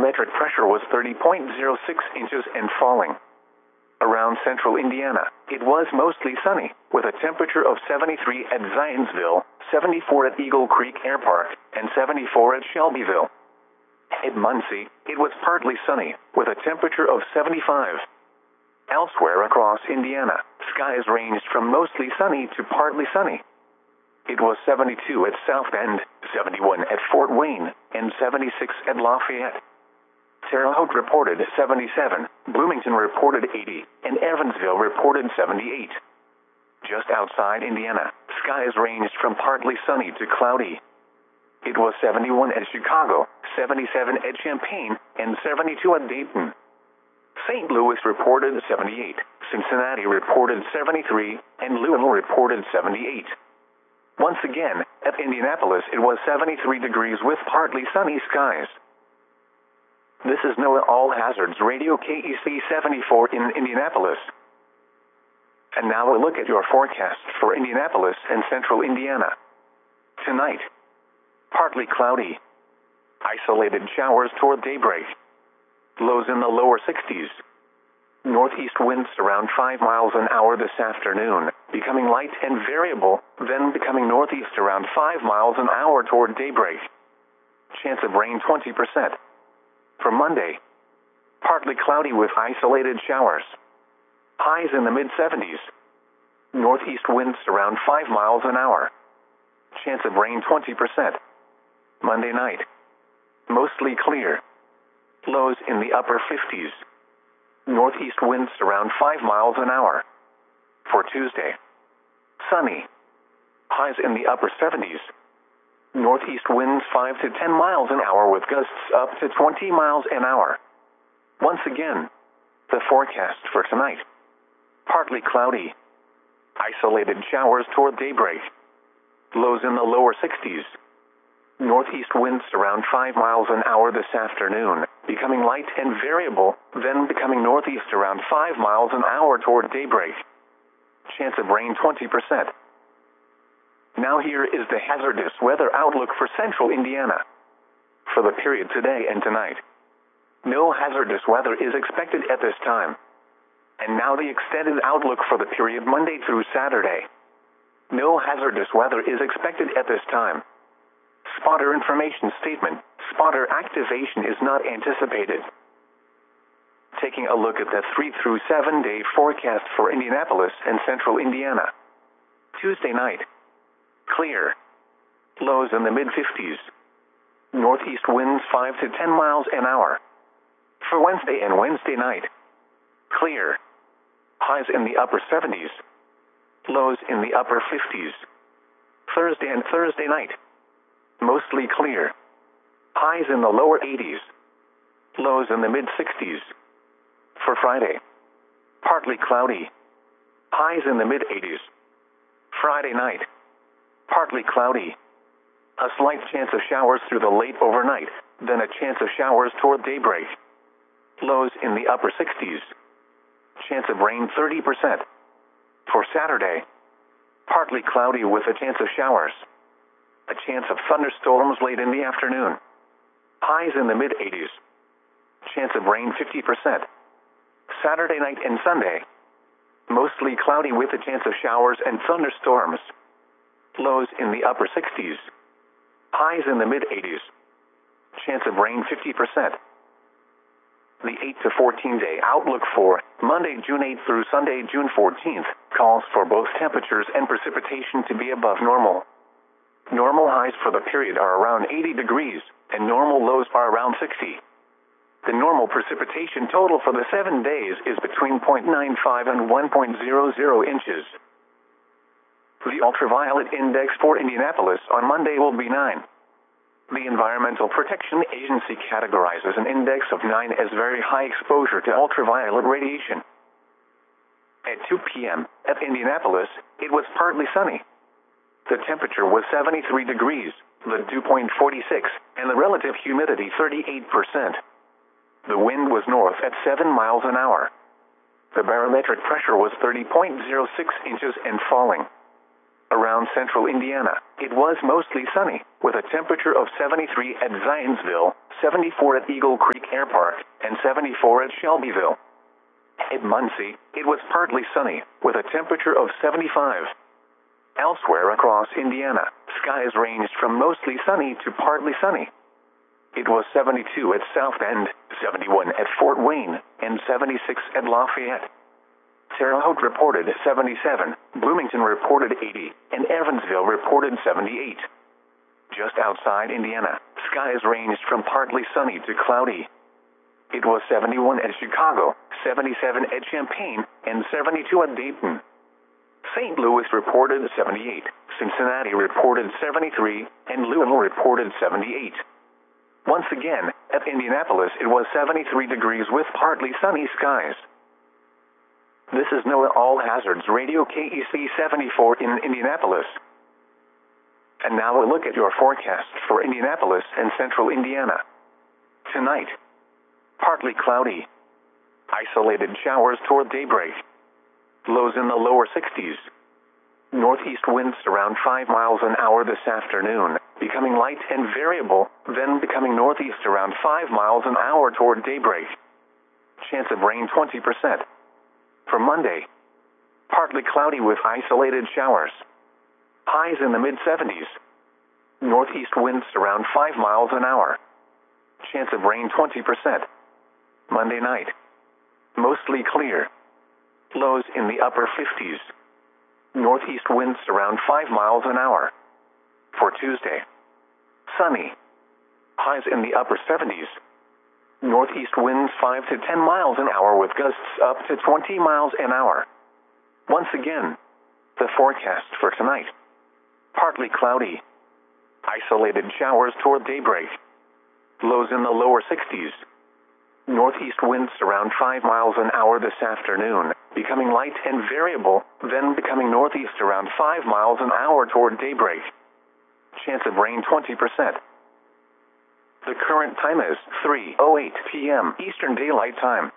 barometric pressure was 30.06 inches and falling. Around central Indiana, it was mostly sunny, with a temperature of 73 at Zionsville, 74 at Eagle Creek Air Park, and 74 at Shelbyville. At Muncie, it was partly sunny, with a temperature of 75. Elsewhere across Indiana, skies ranged from mostly sunny to partly sunny. It was 72 at South Bend, 71 at Fort Wayne, and 76 at Lafayette. Terre Haute reported 77, Bloomington reported 80, and Evansville reported 78. Just outside Indiana, skies ranged from partly sunny to cloudy. It was 71 at Chicago, 77 at Champaign, and 72 at Dayton. St. Louis reported 78, Cincinnati reported 73, and Louisville reported 78. Once again, at Indianapolis it was 73 degrees with partly sunny skies. This is NOAA All Hazards Radio KEC 74 in Indianapolis. And now a look at your forecast for Indianapolis and central Indiana. Tonight, partly cloudy. Isolated showers toward daybreak. Lows in the lower 60s. Northeast winds around 5 miles an hour this afternoon, becoming light and variable, then becoming northeast around 5 miles an hour toward daybreak. Chance of rain 20%. For Monday, partly cloudy with isolated showers. Highs in the mid-70s. Northeast winds around 5 miles an hour. Chance of rain 20%. Monday night, mostly clear. Lows in the upper 50s. Northeast winds around 5 miles an hour. For Tuesday, sunny. Highs in the upper 70s. Northeast winds 5 to 10 miles an hour with gusts up to 20 miles an hour. Once again, the forecast for tonight. Partly cloudy. Isolated showers toward daybreak. Lows in the lower 60s. Northeast winds around 5 miles an hour this afternoon, becoming light and variable, then becoming northeast around 5 miles an hour toward daybreak. Chance of rain 20%. Now here is the hazardous weather outlook for central Indiana. For the period today and tonight, no hazardous weather is expected at this time. And now the extended outlook for the period Monday through Saturday. No hazardous weather is expected at this time. Spotter information statement. Spotter activation is not anticipated. Taking a look at the 3 through 7 day forecast for Indianapolis and central Indiana. Tuesday night, clear. Lows in the mid-50s. Northeast winds 5 to 10 miles an hour. For Wednesday and Wednesday night, clear. Highs in the upper 70s. Lows in the upper 50s. Thursday and Thursday night, mostly clear. Highs in the lower 80s. Lows in the mid-60s. For Friday, partly cloudy. Highs in the mid-80s. Friday night, partly cloudy. A slight chance of showers through the late overnight, then a chance of showers toward daybreak. Lows in the upper 60s. Chance of rain 30%. For Saturday, partly cloudy with a chance of showers. A chance of thunderstorms late in the afternoon. Highs in the mid-80s. Chance of rain 50%. Saturday night and Sunday, mostly cloudy with a chance of showers and thunderstorms. Lows in the upper 60s. Highs in the mid-80s. Chance of rain 50%. The 8 to 14 day outlook for Monday, June 8th through Sunday, June 14th, calls for both temperatures and precipitation to be above normal. Normal highs for the period are around 80 degrees, and normal lows are around 60. The normal precipitation total for the 7 days is between 0.95 and 1.00 inches. The ultraviolet index for Indianapolis on Monday will be 9. The Environmental Protection Agency categorizes an index of 9 as very high exposure to ultraviolet radiation. At 2 p.m. at Indianapolis, it was partly sunny. The temperature was 73 degrees, the dew point 46, and the relative humidity 38%. The wind was north at 7 miles an hour. The barometric pressure was 30.06 inches and falling. Around central Indiana, it was mostly sunny, with a temperature of 73 at Zionsville, 74 at Eagle Creek Air Park, and 74 at Shelbyville. At Muncie, it was partly sunny, with a temperature of 75. Elsewhere across Indiana, skies ranged from mostly sunny to partly sunny. It was 72 at South Bend, 71 at Fort Wayne, and 76 at Lafayette. Terre Haute reported 77, Bloomington reported 80, and Evansville reported 78. Just outside Indiana, skies ranged from partly sunny to cloudy. It was 71 at Chicago, 77 at Champaign, and 72 at Dayton. St. Louis reported 78, Cincinnati reported 73, and Louisville reported 78. Once again, at Indianapolis it was 73 degrees with partly sunny skies. This is NOAA All Hazards Radio KEC 74 in Indianapolis. And now a look at your forecast for Indianapolis and central Indiana. Tonight, partly cloudy. Isolated showers toward daybreak. Lows in the lower 60s. Northeast winds around 5 miles an hour this afternoon, becoming light and variable, then becoming northeast around 5 miles an hour toward daybreak. Chance of rain 20%. For Monday, partly cloudy with isolated showers. Highs in the mid-70s. Northeast winds around 5 miles an hour. Chance of rain 20%. Monday night, mostly clear. Lows in the upper 50s. Northeast winds around 5 miles an hour. For Tuesday, sunny. Highs in the upper 70s. Northeast winds 5 to 10 miles an hour with gusts up to 20 miles an hour. Once again, the forecast for tonight. Partly cloudy. Isolated showers toward daybreak. Lows in the lower 60s. Northeast winds around 5 miles an hour this afternoon, becoming light and variable, then becoming northeast around 5 miles an hour toward daybreak. Chance of rain 20%. The current time is 3:08 p.m. Eastern Daylight Time.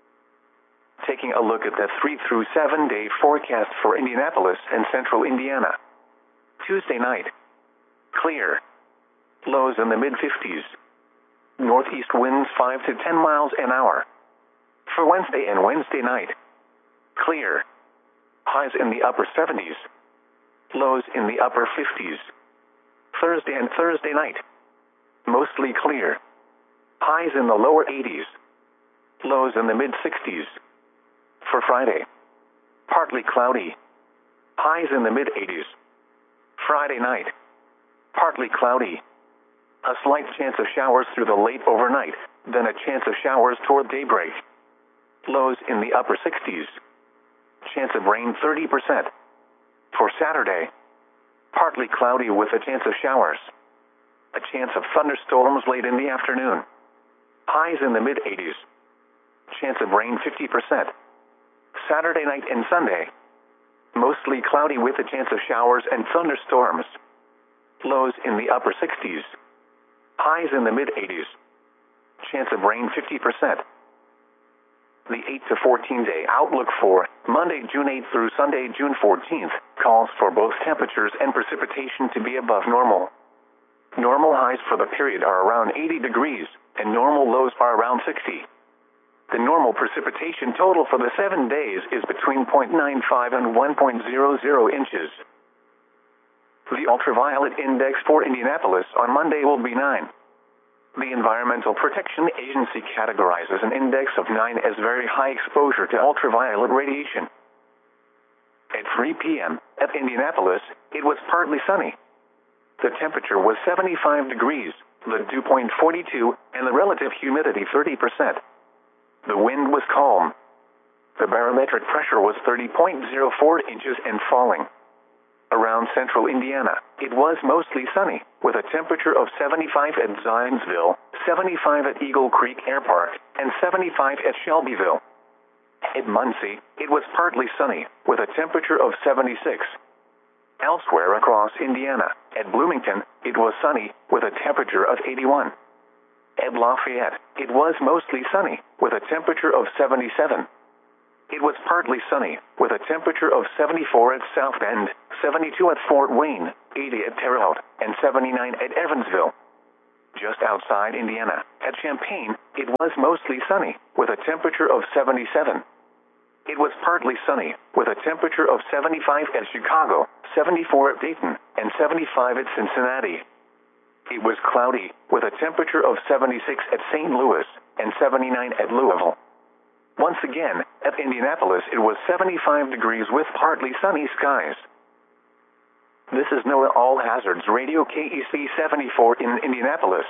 Taking a look at the 3 through 7 day forecast for Indianapolis and central Indiana. Tuesday night, clear. Lows in the mid-50s. Northeast winds 5 to 10 miles an hour. For Wednesday and Wednesday night, clear. Highs in the upper 70s. Lows in the upper 50s. Thursday and Thursday night, mostly clear. Highs in the lower 80s. Lows in the mid-60s. For Friday, partly cloudy. Highs in the mid-80s. Friday night, partly cloudy. A slight chance of showers through the late overnight, then a chance of showers toward daybreak. Lows in the upper 60s. Chance of rain 30%. For Saturday, partly cloudy with a chance of showers. A chance of thunderstorms late in the afternoon. Highs in the mid-80s. Chance of rain 50%. Saturday night and Sunday, mostly cloudy with a chance of showers and thunderstorms. Lows in the upper 60s. Highs in the mid-80s. Chance of rain 50%. The 8 to 14 day outlook for Monday, June 8th through Sunday, June 14th, calls for both temperatures and precipitation to be above normal. Normal highs for the period are around 80 degrees, and normal lows are around 60. The normal precipitation total for the 7 days is between 0.95 and 1.00 inches. The ultraviolet index for Indianapolis on Monday will be 9. The Environmental Protection Agency categorizes an index of 9 as very high exposure to ultraviolet radiation. At 3 p.m. at Indianapolis, it was partly sunny. The temperature was 75 degrees, the dew point 42, and the relative humidity 30%. The wind was calm. The barometric pressure was 30.04 inches and falling. Around central Indiana, it was mostly sunny, with a temperature of 75 at Zionsville, 75 at Eagle Creek Air Park, and 75 at Shelbyville. At Muncie, it was partly sunny, with a temperature of 76. Elsewhere across Indiana, at Bloomington, it was sunny, with a temperature of 81. At Lafayette, it was mostly sunny, with a temperature of 77. It was partly sunny, with a temperature of 74 at South Bend, 72 at Fort Wayne, 80 at Terre Haute, and 79 at Evansville. Just outside Indiana, at Champaign, it was mostly sunny, with a temperature of 77. It was partly sunny, with a temperature of 75 at Chicago, 74 at Dayton, and 75 at Cincinnati. It was cloudy, with a temperature of 76 at St. Louis, and 79 at Louisville. Once again, at Indianapolis it was 75 degrees with partly sunny skies. This is NOAA All Hazards Radio KEC 74 in Indianapolis.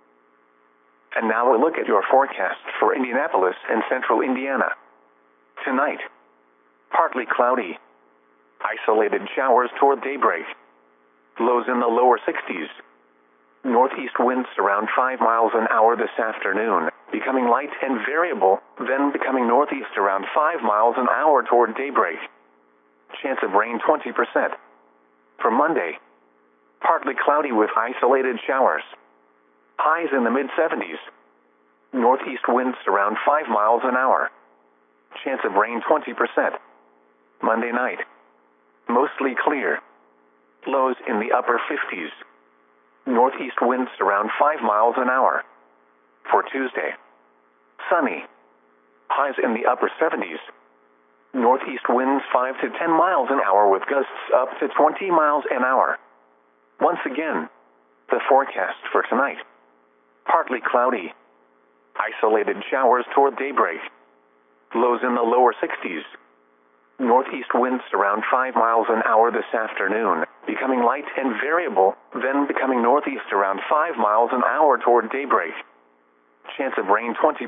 And now a look at your forecast for Indianapolis and central Indiana. Tonight, partly cloudy. Isolated showers toward daybreak. Lows in the lower 60s. Northeast winds around 5 miles an hour this afternoon, becoming light and variable, then becoming northeast around 5 miles an hour toward daybreak. Chance of rain 20%. For Monday, partly cloudy with isolated showers. Highs in the mid-70s. Northeast winds around 5 miles an hour. Chance of rain 20%. Monday night, mostly clear. Lows in the upper 50s. Northeast winds around 5 miles an hour. For Tuesday, sunny. Highs in the upper 70s. Northeast winds 5 to 10 miles an hour with gusts up to 20 miles an hour. Once again, the forecast for tonight. Partly cloudy. Isolated showers toward daybreak. Lows in the lower 60s. Northeast winds around 5 miles an hour this afternoon, becoming light and variable, then becoming northeast around 5 miles an hour toward daybreak. Chance of rain 20%.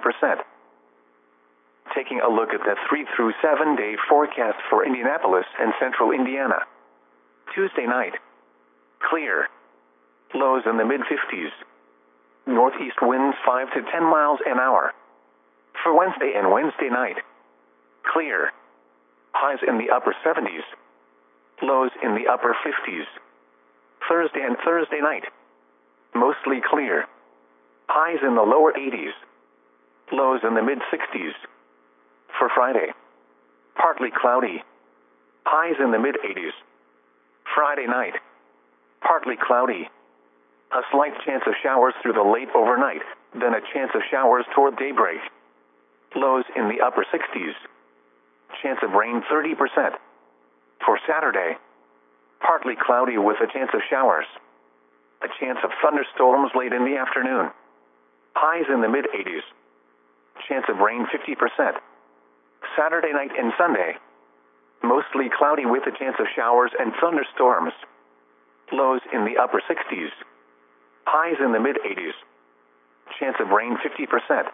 Taking a look at the 3 through 7 day forecast for Indianapolis and central Indiana. Tuesday night, clear. Lows in the mid-50s. Northeast winds 5 to 10 miles an hour. For Wednesday and Wednesday night, clear. Highs in the upper 70s. Lows in the upper 50s. Thursday and Thursday night, mostly clear. Highs in the lower 80s. Lows in the mid-60s. For Friday, partly cloudy. Highs in the mid-80s. Friday night, partly cloudy. A slight chance of showers through the late overnight, then a chance of showers toward daybreak. Lows in the upper 60s. Chance of rain 30%. For Saturday, partly cloudy with a chance of showers. A chance of thunderstorms late in the afternoon. Highs in the mid-80s. Chance of rain 50%. Saturday night and Sunday, mostly cloudy with a chance of showers and thunderstorms. Lows in the upper 60s. Highs in the mid-80s. Chance of rain 50%.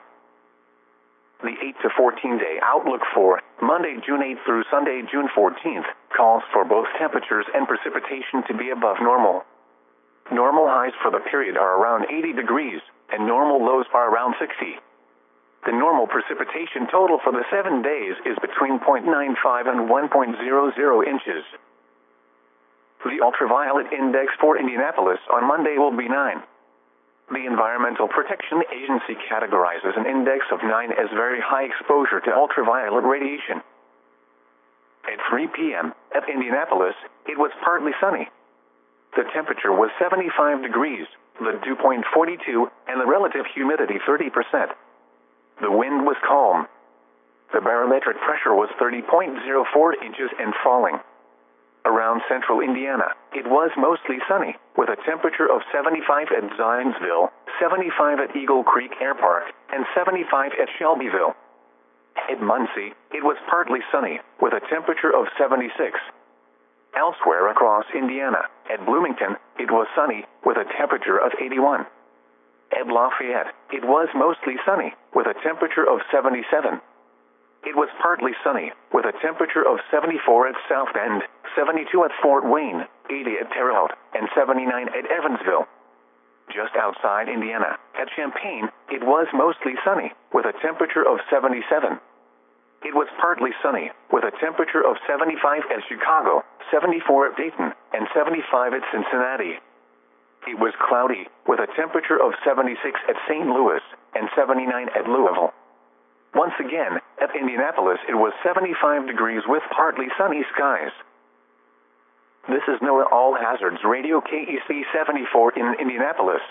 The 8 to 14 day outlook for Monday, June 8th through Sunday, June 14th, calls for both temperatures and precipitation to be above normal. Normal highs for the period are around 80 degrees, and normal lows are around 60. The normal precipitation total for the 7 days is between 0.95 and 1.00 inches. The ultraviolet index for Indianapolis on Monday will be 9. The Environmental Protection Agency categorizes an index of 9 as very high exposure to ultraviolet radiation. At 3 p.m. at Indianapolis, it was partly sunny. The temperature was 75 degrees, the dew point 42, and the relative humidity 30%. The wind was calm. The barometric pressure was 30.04 inches and falling. Around central Indiana, it was mostly sunny, with a temperature of 75 at Zionsville, 75 at Eagle Creek Air Park, and 75 at Shelbyville. At Muncie, it was partly sunny, with a temperature of 76. Elsewhere across Indiana, at Bloomington, it was sunny, with a temperature of 81. At Lafayette, it was mostly sunny, with a temperature of 77. It was partly sunny, with a temperature of 74 at South Bend, 72 at Fort Wayne, 80 at Terre Haute, and 79 at Evansville. Just outside Indiana, at Champaign, it was mostly sunny, with a temperature of 77. It was partly sunny, with a temperature of 75 at Chicago, 74 at Dayton, and 75 at Cincinnati. It was cloudy, with a temperature of 76 at St. Louis, and 79 at Louisville. Once again, at Indianapolis it was 75 degrees with partly sunny skies. This is NOAA All Hazards Radio KEC 74 in Indianapolis.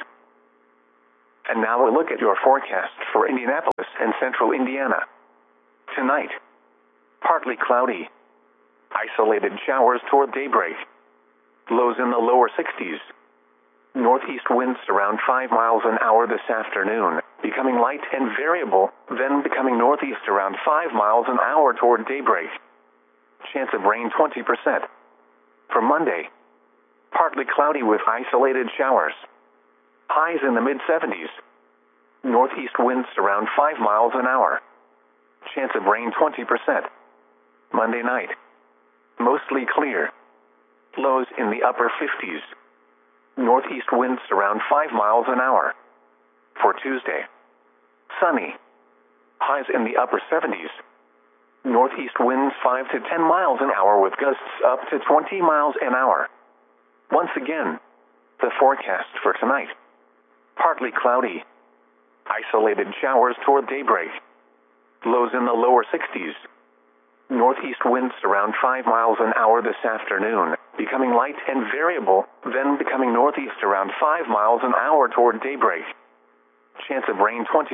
And now a look at your forecast for Indianapolis and central Indiana. Tonight, partly cloudy. Isolated showers toward daybreak. Lows in the lower 60s. Northeast winds around 5 miles an hour this afternoon, becoming light and variable, then becoming northeast around 5 miles an hour toward daybreak. Chance of rain 20%. For Monday, partly cloudy with isolated showers. Highs in the mid-70s. Northeast winds around 5 miles an hour. Chance of rain 20%. Monday night, mostly clear. Lows in the upper 50s. Northeast winds around 5 miles an hour. For Tuesday, sunny. Highs in the upper 70s. Northeast winds 5 to 10 miles an hour with gusts up to 20 miles an hour. Once again, the forecast for tonight. Partly cloudy. Isolated showers toward daybreak. Lows in the lower 60s. Northeast winds around 5 miles an hour this afternoon, becoming light and variable, then becoming northeast around 5 miles an hour toward daybreak. Chance of rain 20%.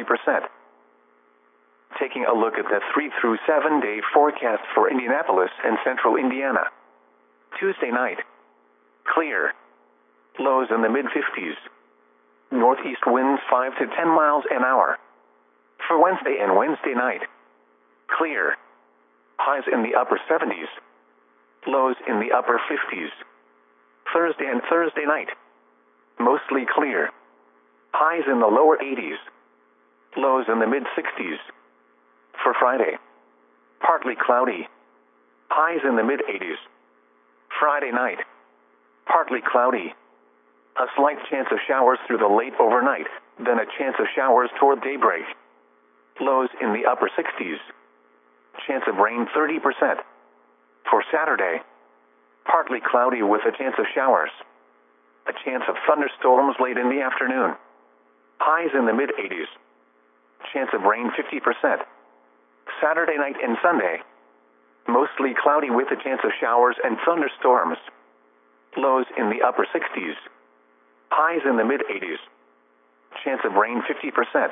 Taking a look at the 3 through 7 day forecast for Indianapolis and central Indiana. Tuesday night, clear. Lows in the mid-50s. Northeast winds 5 to 10 miles an hour. For Wednesday and Wednesday night, clear. Highs in the upper 70s. Lows in the upper 50s. Thursday and Thursday night, mostly clear. Highs in the lower 80s. Lows in the mid-60s. For Friday, partly cloudy. Highs in the mid-80s. Friday night, partly cloudy. A slight chance of showers through the late overnight, then a chance of showers toward daybreak. Lows in the upper 60s. Chance of rain 30%. For Saturday, partly cloudy with a chance of showers. A chance of thunderstorms late in the afternoon. Highs in the mid-80s. Chance of rain 50%. Saturday night and Sunday, mostly cloudy with a chance of showers and thunderstorms. Lows in the upper 60s. Highs in the mid-80s. Chance of rain 50%.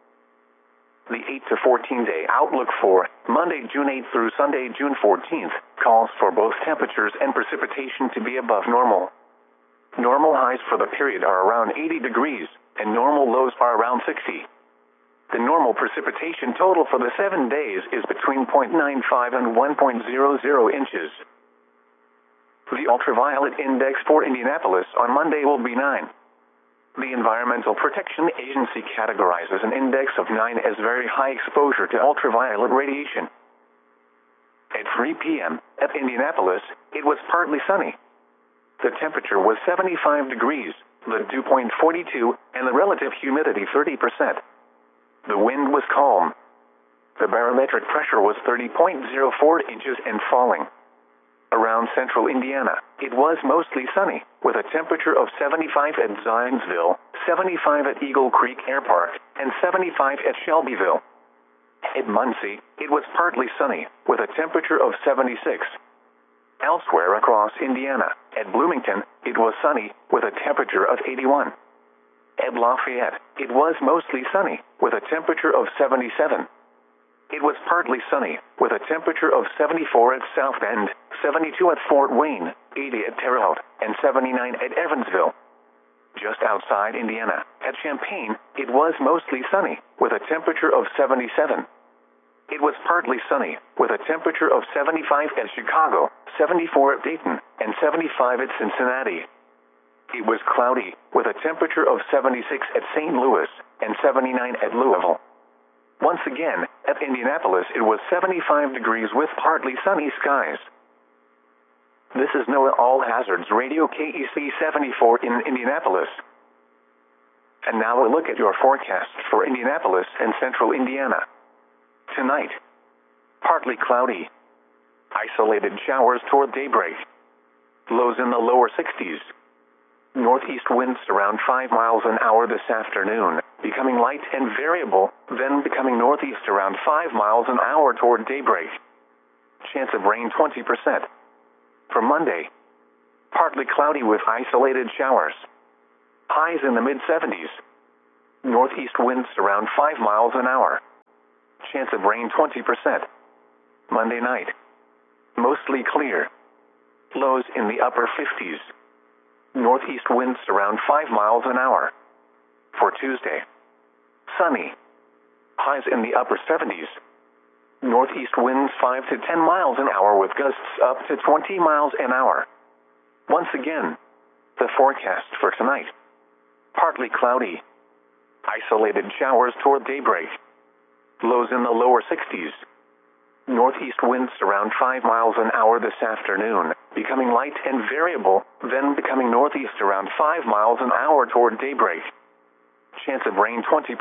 The 8 to 14 day outlook for Monday, June 8th through Sunday, June 14th, calls for both temperatures and precipitation to be above normal. Normal highs for the period are around 80 degrees, and normal lows are around 60. The normal precipitation total for the 7 days is between 0.95 and 1.00 inches. The ultraviolet index for Indianapolis on Monday will be 9. The Environmental Protection Agency categorizes an index of 9 as very high exposure to ultraviolet radiation. At 3 p.m. at Indianapolis, it was partly sunny. The temperature was 75 degrees, the dew point 42, and the relative humidity 30%. The wind was calm. The barometric pressure was 30.04 inches and falling. Around central Indiana, it was mostly sunny, with a temperature of 75 at Zionsville, 75 at Eagle Creek Air Park, and 75 at Shelbyville. At Muncie, it was partly sunny, with a temperature of 76. Elsewhere across Indiana, at Bloomington, it was sunny, with a temperature of 81. At Lafayette, it was mostly sunny, with a temperature of 77. It was partly sunny, with a temperature of 74 at South Bend, 72 at Fort Wayne, 80 at Terre Haute, and 79 at Evansville. Just outside Indiana, at Champaign, it was mostly sunny, with a temperature of 77. It was partly sunny, with a temperature of 75 at Chicago, 74 at Dayton, and 75 at Cincinnati. It was cloudy, with a temperature of 76 at St. Louis, and 79 at Louisville. Once again, at Indianapolis it was 75 degrees with partly sunny skies. This is NOAA All Hazards Radio KEC 74 in Indianapolis. And now a look at your forecast for Indianapolis and central Indiana. Tonight, partly cloudy. Isolated showers toward daybreak. Lows in the lower 60s. Northeast winds around 5 miles an hour this afternoon, becoming light and variable, then becoming northeast around 5 miles an hour toward daybreak. Chance of rain 20%. For Monday, Partly cloudy with isolated showers. Highs in the mid-70s. Northeast winds around 5 miles an hour. Chance of rain 20%. Monday night. Mostly clear. Lows in the upper 50s. Northeast winds around 5 miles an hour. For Tuesday. Sunny. Highs in the upper 70s. Northeast winds 5 to 10 miles an hour with gusts up to 20 miles an hour. Once again, the forecast for tonight. Partly cloudy. Isolated showers toward daybreak. Lows in the lower 60s. Northeast winds around 5 miles an hour this afternoon, becoming light and variable, then becoming northeast around 5 miles an hour toward daybreak. Chance of rain 20%.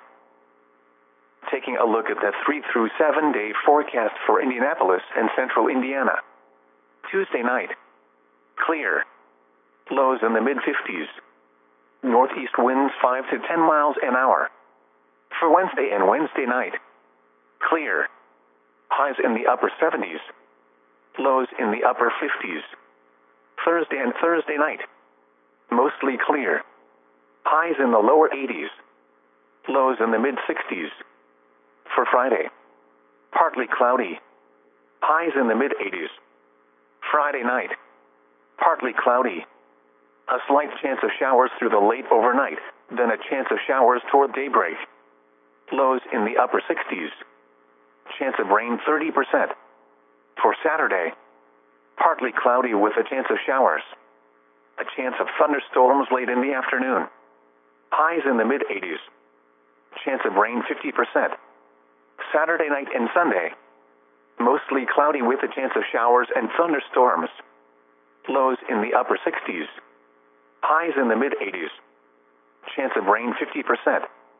Taking a look at the 3 through 7 day forecast for Indianapolis and central Indiana. Tuesday night. Clear. Lows in the mid-50s. Northeast winds 5 to 10 miles an hour. For Wednesday and Wednesday night. Clear. Highs in the upper 70s. Lows in the upper 50s. Thursday and Thursday night. Mostly clear. Highs in the lower 80s. Lows in the mid-60s. For Friday. Partly cloudy. Highs in the mid-80s. Friday night. Partly cloudy. A slight chance of showers through the late overnight, then a chance of showers toward daybreak. Lows in the upper 60s. Chance of rain 30%. For Saturday. Partly cloudy with a chance of showers. A chance of thunderstorms late in the afternoon. Highs in the mid-80s. Chance of rain 50%. Saturday night and Sunday. Mostly cloudy with a chance of showers and thunderstorms. Lows in the upper 60s. Highs in the mid-80s. Chance of rain 50%.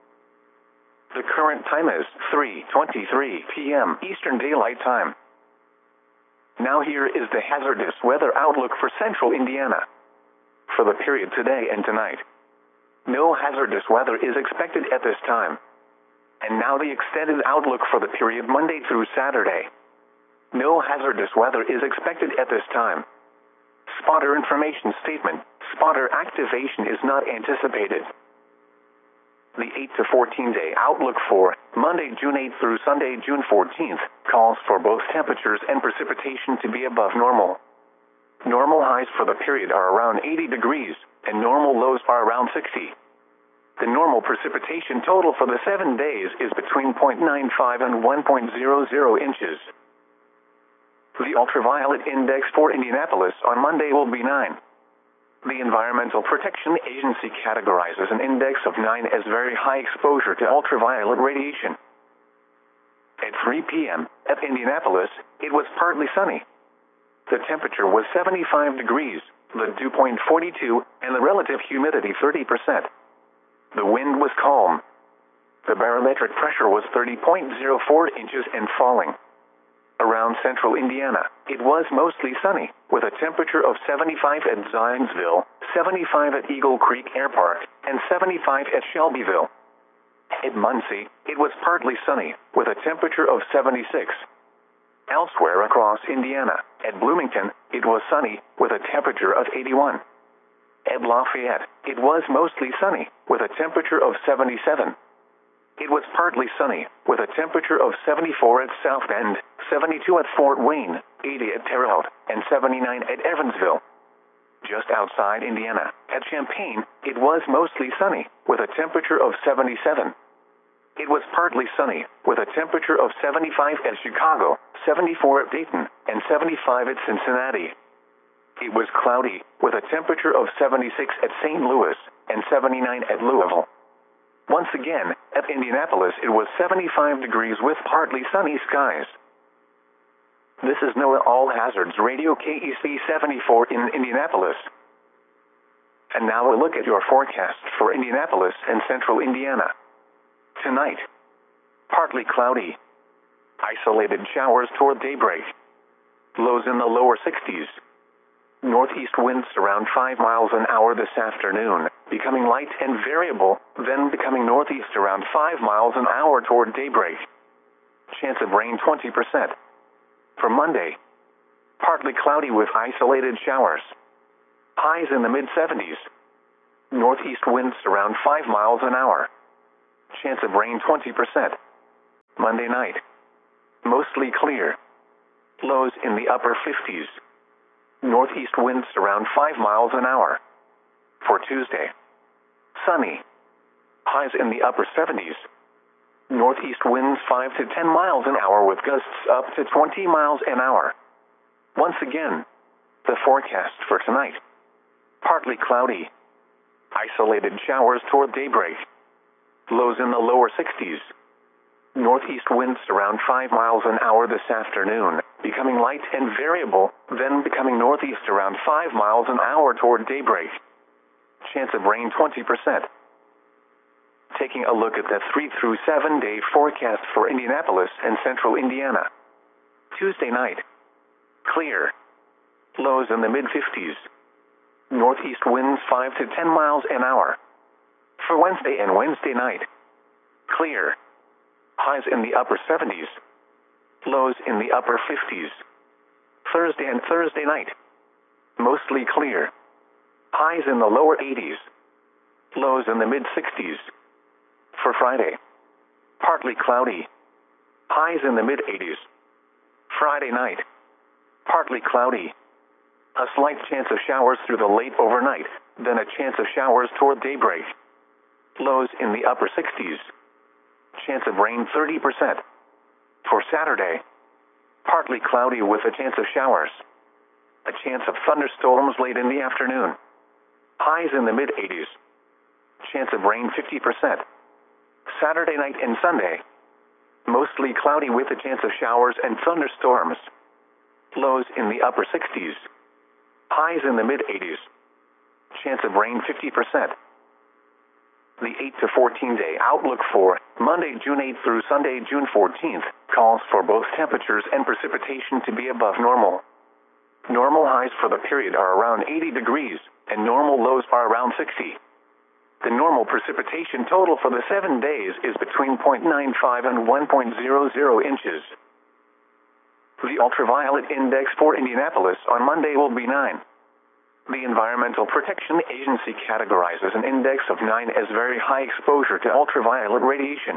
The current time is 3:23 p.m. Eastern Daylight Time. Now here is the hazardous weather outlook for central Indiana. For the period today and tonight. No hazardous weather is expected at this time. And now the extended outlook for the period Monday through Saturday. No hazardous weather is expected at this time. Spotter information statement. Spotter activation is not anticipated. The 8 to 14 day outlook for Monday, June 8th through Sunday, June 14th, calls for both temperatures and precipitation to be above normal. Normal highs for the period are around 80 degrees, and normal lows are around 60. The normal precipitation total for the 7 days is between 0.95 and 1.00 inches. The ultraviolet index for Indianapolis on Monday will be 9. The Environmental Protection Agency categorizes an index of 9 as very high exposure to ultraviolet radiation. At 3 p.m. at Indianapolis, it was partly sunny. The temperature was 75 degrees, the dew point 42, and the relative humidity 30%. The wind was calm. The barometric pressure was 30.04 inches and falling. Around central Indiana, it was mostly sunny, with a temperature of 75 at Zionsville, 75 at Eagle Creek Air Park, and 75 at Shelbyville. At Muncie, it was partly sunny, with a temperature of 76. Elsewhere across Indiana, at Bloomington, it was sunny, with a temperature of 81. At Lafayette, it was mostly sunny, with a temperature of 77. It was partly sunny, with a temperature of 74 at South Bend, 72 at Fort Wayne, 80 at Terre Haute, and 79 at Evansville. Just outside Indiana, at Champaign, it was mostly sunny, with a temperature of 77. It was partly sunny, with a temperature of 75 at Chicago, 74 at Dayton, and 75 at Cincinnati. It was cloudy, with a temperature of 76 at St. Louis, and 79 at Louisville. Once again, at Indianapolis it was 75 degrees with partly sunny skies. This is NOAA All Hazards Radio KEC 74 in Indianapolis. And now a look at your forecast for Indianapolis and central Indiana. Tonight, partly cloudy. Isolated showers toward daybreak. Lows in the lower 60s. Northeast winds around 5 miles an hour this afternoon, becoming light and variable, then becoming northeast around 5 miles an hour toward daybreak. Chance of rain 20%. For Monday, partly cloudy with isolated showers. Highs in the mid-70s. Northeast winds around 5 miles an hour. Chance of rain 20%. Monday night. Mostly clear. Lows in the upper 50s. Northeast winds around 5 miles an hour. For Tuesday. Sunny. Highs in the upper 70s. Northeast winds 5 to 10 miles an hour with gusts up to 20 miles an hour. Once again, the forecast for tonight. Partly cloudy. Isolated showers toward daybreak. Lows in the lower 60s. Northeast winds around 5 miles an hour this afternoon, becoming light and variable, then becoming northeast around 5 miles an hour toward daybreak. Chance of rain 20%. Taking a look at the 3 through 7 day forecast for Indianapolis and central Indiana. Tuesday night. Clear. Lows in the mid-50s. Northeast winds 5 to 10 miles an hour. For Wednesday and Wednesday night. Clear. Highs in the upper 70s. Lows in the upper 50s. Thursday and Thursday night. Mostly clear. Highs in the lower 80s. Lows in the mid-60s. For Friday. Partly cloudy. Highs in the mid-80s. Friday night. Partly cloudy. A slight chance of showers through the late overnight, then a chance of showers toward daybreak. Lows in the upper 60s. Chance of rain 30%. For Saturday. Partly cloudy with a chance of showers. A chance of thunderstorms late in the afternoon. Highs in the mid-80s. Chance of rain 50%. Saturday night and Sunday. Mostly cloudy with a chance of showers and thunderstorms. Lows in the upper 60s. Highs in the mid-80s. Chance of rain 50%. The 8 to 14 day outlook for Monday, June 8th through Sunday, June 14th, calls for both temperatures and precipitation to be above normal. Normal highs for the period are around 80 degrees, and normal lows are around 60. The normal precipitation total for the 7 days is between 0.95 and 1.00 inches. The ultraviolet index for Indianapolis on Monday will be 9. The Environmental Protection Agency categorizes an index of 9 as very high exposure to ultraviolet radiation.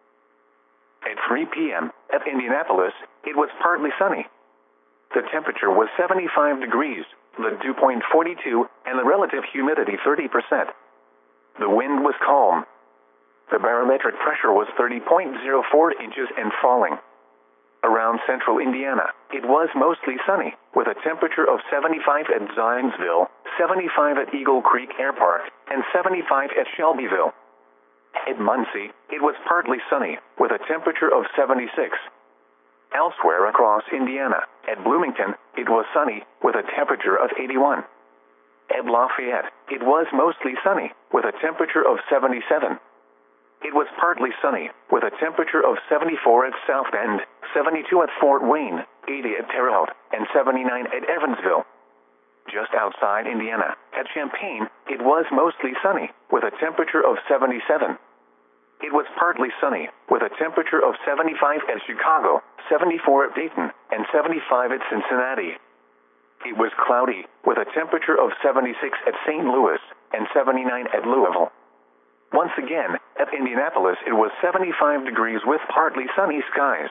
At 3 p.m. at Indianapolis, it was partly sunny. The temperature was 75 degrees, the dew point 42, and the relative humidity 30%. The wind was calm. The barometric pressure was 30.04 inches and falling. Around central Indiana, it was mostly sunny, with a temperature of 75 at Zionsville, 75 at Eagle Creek Air Park, and 75 at Shelbyville. At Muncie, it was partly sunny, with a temperature of 76. Elsewhere across Indiana, at Bloomington, it was sunny, with a temperature of 81. At Lafayette, it was mostly sunny, with a temperature of 77. It was partly sunny, with a temperature of 74 at South Bend, 72 at Fort Wayne, 80 at Terre Haute, and 79 at Evansville. Just outside Indiana, at Champaign, it was mostly sunny, with a temperature of 77. It was partly sunny, with a temperature of 75 at Chicago, 74 at Dayton, and 75 at Cincinnati. It was cloudy, with a temperature of 76 at St. Louis, and 79 at Louisville. Once again, at Indianapolis it was 75 degrees with partly sunny skies.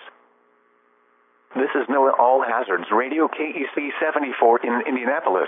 This is NOAA All Hazards Radio KEC 74 in Indianapolis.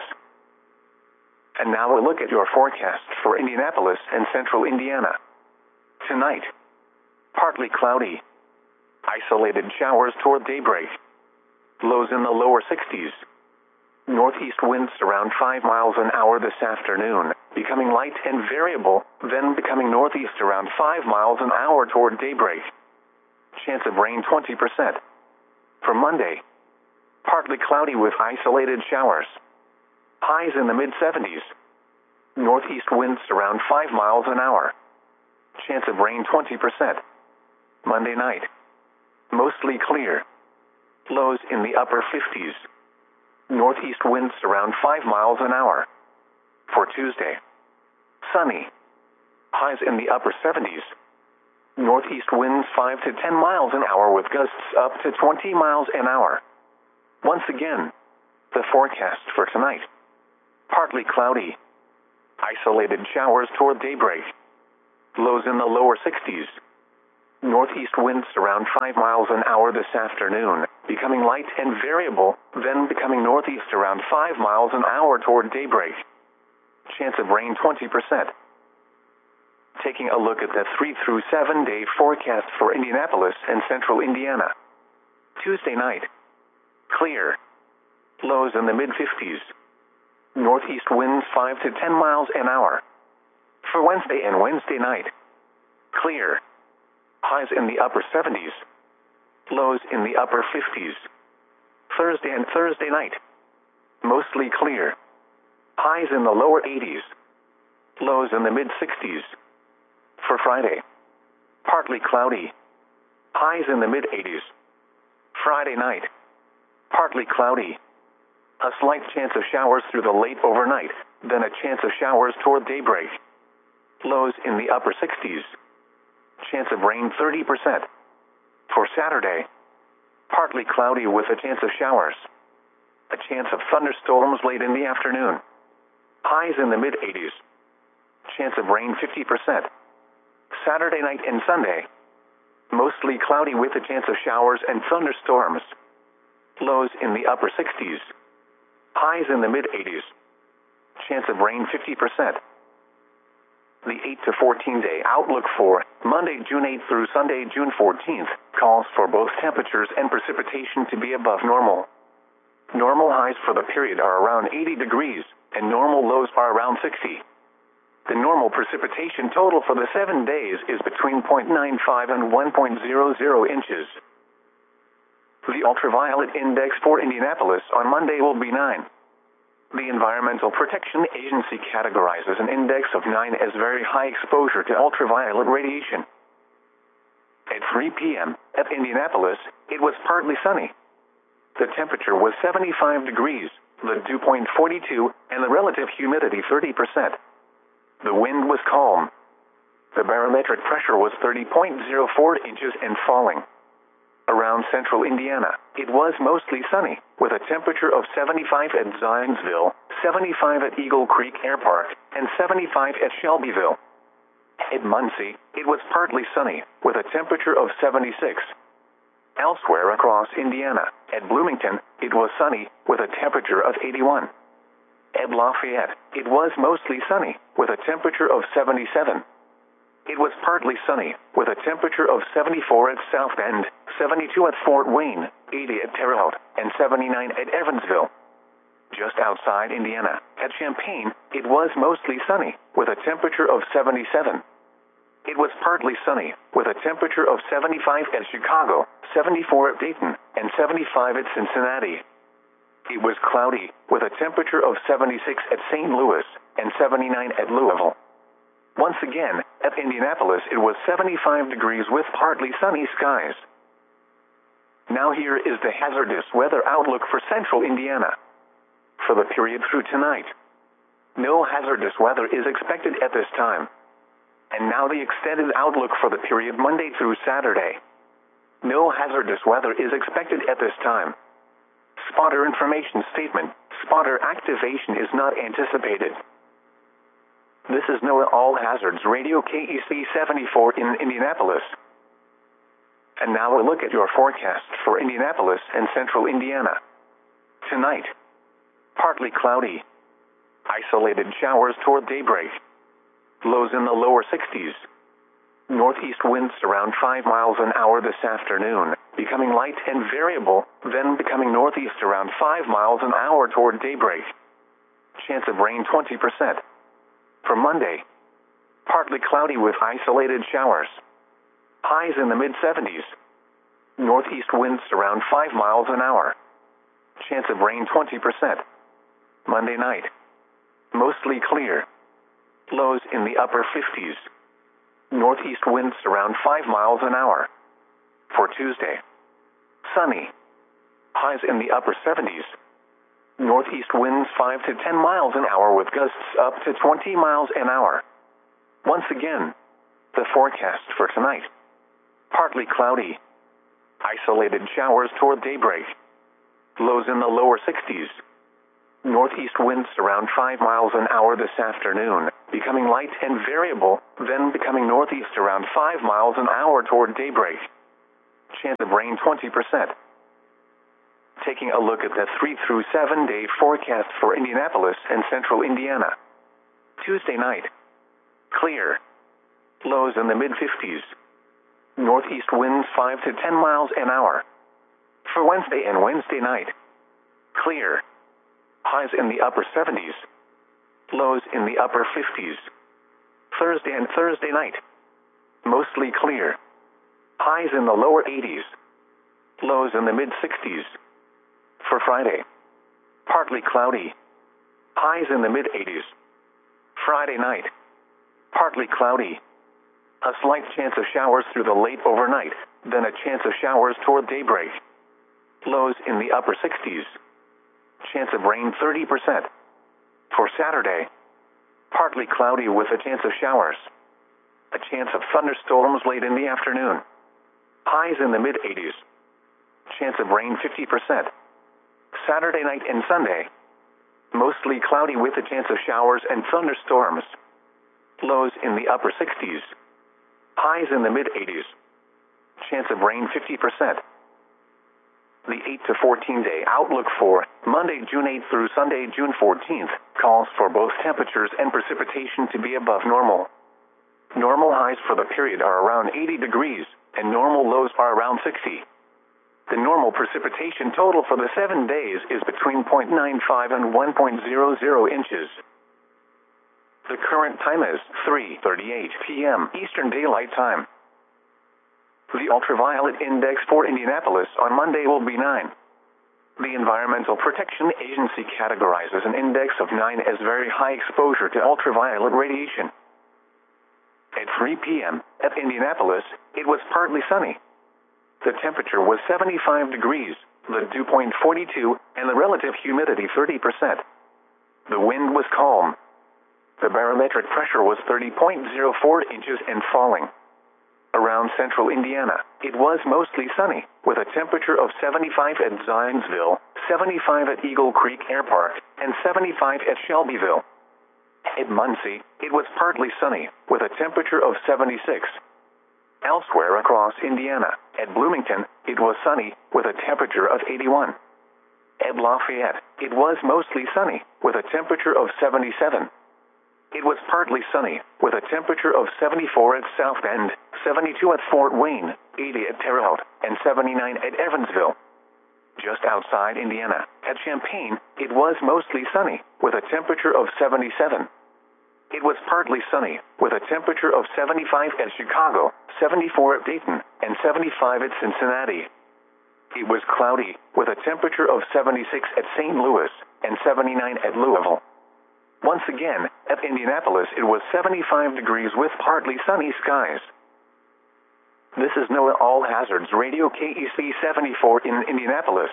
And now a look at your forecast for Indianapolis and central Indiana. Tonight, partly cloudy. Isolated showers toward daybreak. Lows in the lower 60s. Northeast winds around 5 miles an hour this afternoon, becoming light and variable, then becoming northeast around 5 miles an hour toward daybreak. Chance of rain 20%. For Monday, partly cloudy with isolated showers. Highs in the mid-70s. Northeast winds around 5 miles an hour. Chance of rain 20%. Monday night, mostly clear. Lows in the upper 50s. Northeast winds around 5 miles an hour. For Tuesday, sunny. Highs in the upper 70s. Northeast winds 5 to 10 miles an hour with gusts up to 20 miles an hour. Once again, the forecast for tonight. Partly cloudy. Isolated showers toward daybreak. Lows in the lower 60s. Northeast winds around 5 miles an hour this afternoon, becoming light and variable, then becoming northeast around 5 miles an hour toward daybreak. Chance of rain 20%. Taking a look at the 3 through 7 day forecast for Indianapolis and central Indiana. Tuesday night. Clear. Lows in the mid-50s. Northeast winds 5 to 10 miles an hour. For Wednesday and Wednesday night. Clear. Highs in the upper 70s. Lows in the upper 50s. Thursday and Thursday night. Mostly clear. Highs in the lower 80s. Lows in the mid-60s. For Friday. Partly cloudy. Highs in the mid-80s. Friday night. Partly cloudy. A slight chance of showers through the late overnight, then a chance of showers toward daybreak. Lows in the upper 60s. Chance of rain 30%. For Saturday. Partly cloudy with a chance of showers. A chance of thunderstorms late in the afternoon. Highs in the mid-80s. Chance of rain 50%. Saturday night and Sunday. Mostly cloudy with a chance of showers and thunderstorms. Lows in the upper 60s. Highs in the mid-80s. Chance of rain 50%. The 8 to 14 day outlook for Monday, June 8th through Sunday, June 14th, calls for both temperatures and precipitation to be above normal. Normal highs for the period are around 80 degrees, and normal lows are around 60. The normal precipitation total for the 7 days is between 0.95 and 1.00 inches. The ultraviolet index for Indianapolis on Monday will be 9. The Environmental Protection Agency categorizes an index of 9 as very high exposure to ultraviolet radiation. At 3 p.m. at Indianapolis, it was partly sunny. The temperature was 75 degrees, the dew point 42, and the relative humidity 30%. The wind was calm. The barometric pressure was 30.04 inches and falling. Around central Indiana, it was mostly sunny, with a temperature of 75 at Zionsville, 75 at Eagle Creek Air Park, and 75 at Shelbyville. At Muncie, it was partly sunny, with a temperature of 76. Elsewhere across Indiana, at Bloomington, it was sunny, with a temperature of 81. At Lafayette, it was mostly sunny, with a temperature of 77. It was partly sunny, with a temperature of 74 at South Bend, 72 at Fort Wayne, 80 at Terre Haute, and 79 at Evansville. Just outside Indiana, at Champaign, it was mostly sunny, with a temperature of 77. It was partly sunny, with a temperature of 75 at Chicago, 74 at Dayton, and 75 at Cincinnati. It was cloudy, with a temperature of 76 at St. Louis, and 79 at Louisville. Once again, at Indianapolis it was 75 degrees with partly sunny skies. Now here is the hazardous weather outlook for central Indiana. For the period through tonight, no hazardous weather is expected at this time. And now the extended outlook for the period Monday through Saturday. No hazardous weather is expected at this time. Spotter information statement: spotter activation is not anticipated. This is NOAA All Hazards Radio KEC 74 in Indianapolis. And now a look at your forecast for Indianapolis and central Indiana. Tonight, partly cloudy. Isolated showers toward daybreak. Lows in the lower 60s. Northeast winds around 5 miles an hour this afternoon, becoming light and variable, then becoming northeast around 5 miles an hour toward daybreak. Chance of rain 20%. For Monday, partly cloudy with isolated showers. Highs in the mid-70s. Northeast winds around 5 miles an hour. Chance of rain 20%. Monday night, mostly clear. Lows in the upper 50s. Northeast winds around 5 miles an hour. For Tuesday, sunny. Highs in the upper 70s. Northeast winds 5 to 10 miles an hour with gusts up to 20 miles an hour. Once again, the forecast for tonight. Partly cloudy. Isolated showers toward daybreak. Lows in the lower 60s. Northeast winds around 5 miles an hour this afternoon, becoming light and variable, then becoming northeast around 5 miles an hour toward daybreak. Chance of rain 20%. Taking a look at the 3 through 7 day forecast for Indianapolis and central Indiana. Tuesday night. Clear. Lows in the mid-50s. Northeast winds 5 to 10 miles an hour. For Wednesday and Wednesday night. Clear. Highs in the upper 70s. Lows in the upper 50s. Thursday and Thursday night. Mostly clear. Highs in the lower 80s. Lows in the mid-60s. For Friday. Partly cloudy. Highs in the mid-80s. Friday night. Partly cloudy. A slight chance of showers through the late overnight, then a chance of showers toward daybreak. Lows in the upper 60s. Chance of rain 30%. For Saturday. Partly cloudy with a chance of showers. A chance of thunderstorms late in the afternoon. Highs in the mid-80s. Chance of rain 50%. Saturday night and Sunday. Mostly cloudy with a chance of showers and thunderstorms. Lows in the upper 60s. Highs in the mid-80s. Chance of rain 50%. The 8 to 14 day outlook for Monday, June 8th through Sunday, June 14th, calls for both temperatures and precipitation to be above normal. Normal highs for the period are around 80 degrees, and normal lows are around 60. The normal precipitation total for the 7 days is between 0.95 and 1.00 inches. The current time is 3:38 p.m. Eastern Daylight Time. The ultraviolet index for Indianapolis on Monday will be 9. The Environmental Protection Agency categorizes an index of 9 as very high exposure to ultraviolet radiation. At 3 p.m. at Indianapolis, it was partly sunny. The temperature was 75 degrees, the dew point 42, and the relative humidity 30%. The wind was calm. The barometric pressure was 30.04 inches and falling. Around central Indiana, it was mostly sunny, with a temperature of 75 at Zionsville, 75 at Eagle Creek Air Park, and 75 at Shelbyville. At Muncie, it was partly sunny, with a temperature of 76. Elsewhere across Indiana, at Bloomington, it was sunny, with a temperature of 81. At Lafayette, it was mostly sunny, with a temperature of 77. It was partly sunny, with a temperature of 74 at South Bend, 72 at Fort Wayne, 80 at Terre Haute, and 79 at Evansville. Just outside Indiana, at Champaign, it was mostly sunny, with a temperature of 77. It was partly sunny, with a temperature of 75 at Chicago, 74 at Dayton, and 75 at Cincinnati. It was cloudy, with a temperature of 76 at St. Louis, and 79 at Louisville. Once again, at Indianapolis it was 75 degrees with partly sunny skies. This is NOAA All Hazards Radio KEC 74 in Indianapolis.